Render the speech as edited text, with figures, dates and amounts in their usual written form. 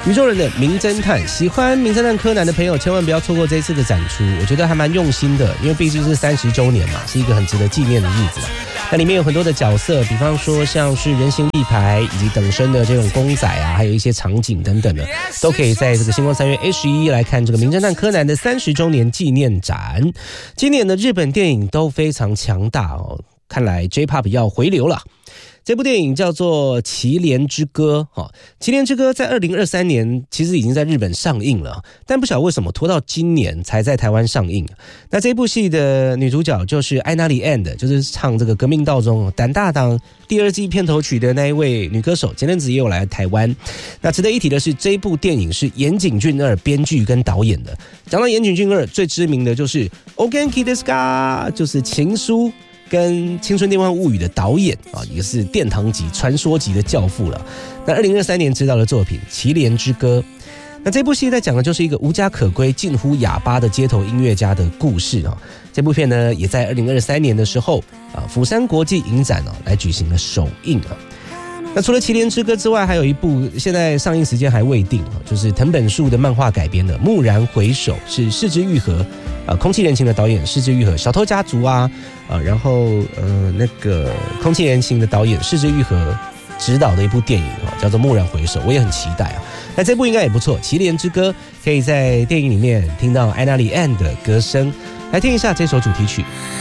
宇宙人的名侦探，喜欢名侦探柯南的朋友千万不要错过这一次的展出，我觉得还蛮用心的，因为毕竟是30周年嘛，是一个很值得纪念的日子。那里面有很多的角色，比方说像是人形立牌以及等身的这种公仔啊，还有一些场景等等的，都可以在这个星光3月 A11来看这个名侦探柯南的30周年纪念展。今年的日本电影都非常强大哦，看来 J-Pop 要回流了。这部电影叫做《祁连之歌》祁连之歌》在2023年其实已经在日本上映了，但不晓得为什么拖到今年才在台湾上映。那这部戏的女主角就是艾娜里安的，就是唱这个《革命道中胆大党》第2季片头曲的那一位女歌手，前阵子也有来台湾。那值得一提的是，这一部电影是岩井俊二编剧跟导演的。讲到岩井俊二，最知名的就是《Ogenki desu ka》，就是《情书》跟《青春电幻物语》的导演也是殿堂级传说级的教父了。那2023年执导的作品《祁连之歌》，那这部戏在讲的就是一个无家可归近乎哑巴的街头音乐家的故事这部片呢也在2023年的时候釜山国际影展来举行了首映那除了《祁连之歌》之外，还有一部现在上映时间还未定就是藤本树的漫画改编的《蓦然回首》，是是枝裕和空气人情的导演是枝裕和，小偷家族然后那个空气人情的导演是枝裕和执导的一部电影叫做《蓦然回首》，我也很期待那这部应该也不错，《祁连之歌》可以在电影里面听到艾娜里安的歌声，来听一下这首主题曲。